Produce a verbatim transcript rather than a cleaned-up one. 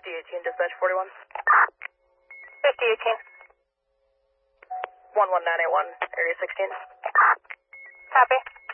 fifty eighteen, dispatch forty-one. fifty eighteen. one one nine eight one, area sixteen. Copy.